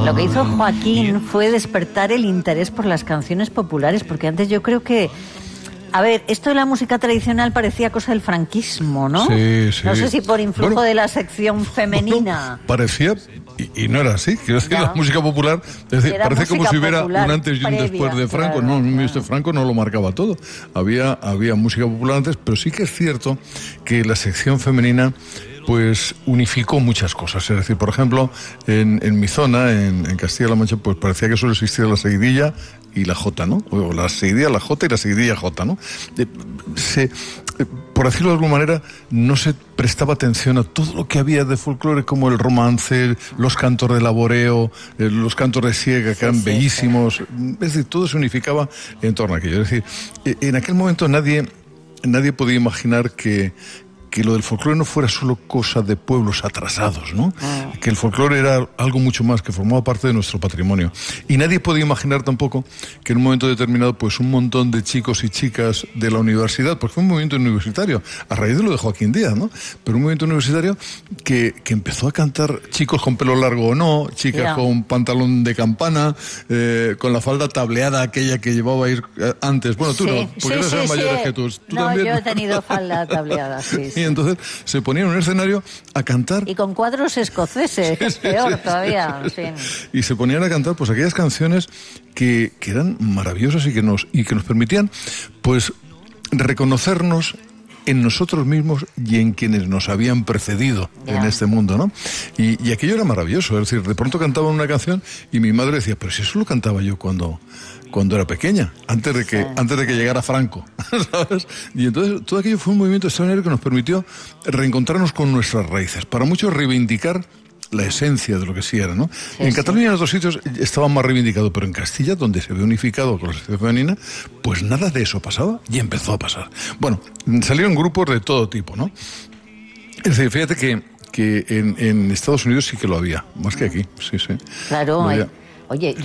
Lo que hizo Joaquín fue despertar el interés por las canciones populares, porque antes yo creo que... A ver, esto de la música tradicional parecía cosa del franquismo, ¿no? Sí, sí. No sé si por influjo de la sección femenina. Parecía, y no era así, quiero decir, la música popular, es decir, parece como si hubiera un antes y un después de Franco. Claro, no, Franco no lo marcaba todo. Había música popular antes, pero sí que es cierto que la sección femenina pues unificó muchas cosas. Es decir, por ejemplo, en mi zona, en Castilla-La Mancha, pues parecía que solo existía la seguidilla y la jota, ¿no? O la seguidilla, la jota y la seguidilla jota, ¿no? Por decirlo de alguna manera, no se prestaba atención a todo lo que había de folclore, como el romance, los cantos de laboreo, los cantos de siega, que eran bellísimos. Es decir, todo se unificaba en torno a aquello. Es decir, en aquel momento nadie podía imaginar que lo del folclore no fuera solo cosa de pueblos atrasados, ¿no? Que el folclore era algo mucho más, que formaba parte de nuestro patrimonio. Y nadie podía imaginar tampoco que en un momento determinado, pues un montón de chicos y chicas de la universidad, porque fue un movimiento universitario, a raíz de lo de Joaquín Díaz, ¿no? Pero un movimiento universitario que empezó a cantar chicos con pelo largo o no, chicas con pantalón de campana, con la falda tableada aquella que llevaba a ir antes. Bueno, tú no, porque eres mayores que tú. ¿Tú no, también? Yo he tenido falda tableada, sí. Y entonces se ponía en un escenario a cantar. Y con cuadros escoceses, que es peor todavía. En fin. Y se ponían a cantar pues aquellas canciones que eran maravillosas y que nos permitían pues reconocernos en nosotros mismos y en quienes nos habían precedido en este mundo, ¿no? Y aquello era maravilloso. Es decir, de pronto cantaban una canción y mi madre decía, pero si eso lo cantaba yo cuando era pequeña, antes de que llegara Franco, ¿sabes? Y entonces todo aquello fue un movimiento extraordinario que nos permitió reencontrarnos con nuestras raíces, para muchos reivindicar la esencia de lo que sí era, ¿no? En Cataluña y en otros sitios estaba más reivindicado, pero en Castilla, donde se ve unificado con la sección femenina, pues nada de eso pasaba y empezó a pasar. Bueno, salieron grupos de todo tipo, ¿no? Es decir, fíjate que en Estados Unidos sí que lo había, más que aquí, sí. Claro, oye...